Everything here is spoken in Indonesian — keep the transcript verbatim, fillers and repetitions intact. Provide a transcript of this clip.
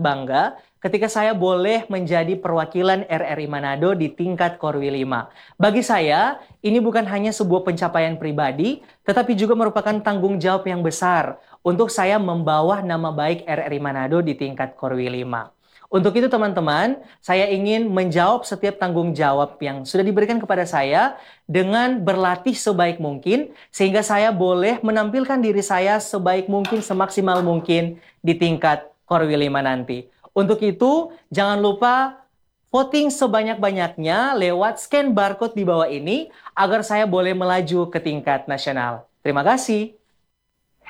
bangga ketika saya boleh menjadi perwakilan R R I Manado di tingkat Korwi lima. Bagi saya, ini bukan hanya sebuah pencapaian pribadi, tetapi juga merupakan tanggung jawab yang besar untuk saya membawa nama baik R R I Manado di tingkat Korwi lima. Untuk itu teman-teman, saya ingin menjawab setiap tanggung jawab yang sudah diberikan kepada saya dengan berlatih sebaik mungkin, sehingga saya boleh menampilkan diri saya sebaik mungkin, semaksimal mungkin di tingkat Korwi lima nanti. Untuk itu, jangan lupa voting sebanyak-banyaknya lewat scan barcode di bawah ini, agar saya boleh melaju ke tingkat nasional. Terima kasih.